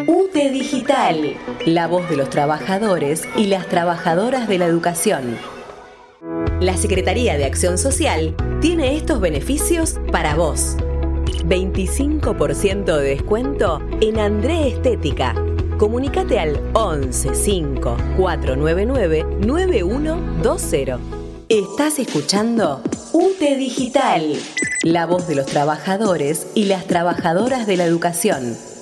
UTE Digital, la voz de los trabajadores y las trabajadoras de la educación. La Secretaría de Acción Social tiene estos beneficios para vos. 25% de descuento en André Estética. Comunícate al 11 5 499 9120. Estás escuchando UTE Digital, la voz de los trabajadores y las trabajadoras de la educación.